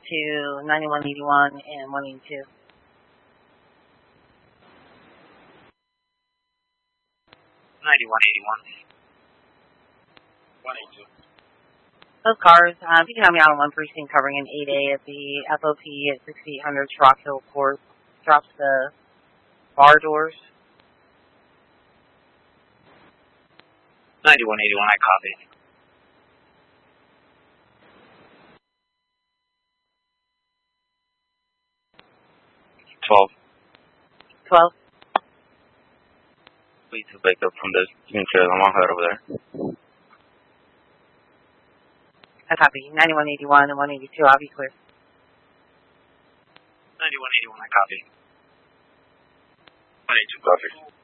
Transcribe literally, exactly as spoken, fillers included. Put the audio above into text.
to ninety-one eighty-one and one eighty-two. ninety-one eighty-one. one eighty-two. Those cars, um, you can have me out on one precinct covering an eight A at the F O P at sixty-eight hundred Rock Hill Court. Drops the bar doors. ninety-one eighty-one, I copy. twelve. twelve. We took back up from the unit trail. I'm on head over there. I copy. ninety-one eighty-one and one eighty-two, I'll be clear. ninety-one eighty-one, I copy. one eighty-two, copy.